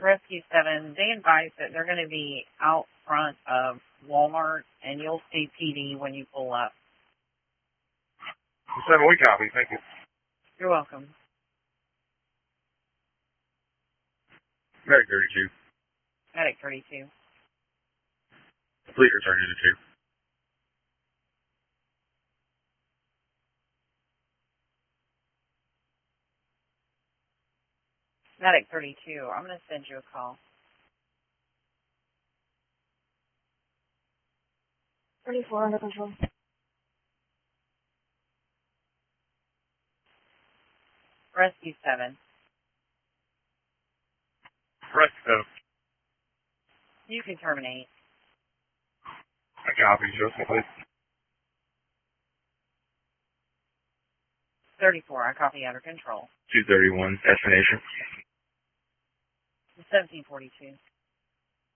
Rescue 7, they advise that they're going to be out front of Walmart, and you'll see PD when you pull up. 7, we copy. Thank you. You're welcome. Medic 32. Medic 32. Complete return to the 2. Medic 32, I'm going to send you a call. 34 under control. Rescue 7. Rescue 7. You can terminate. I copy. Just please. 34, I copy out of control. 231, destination. 1742.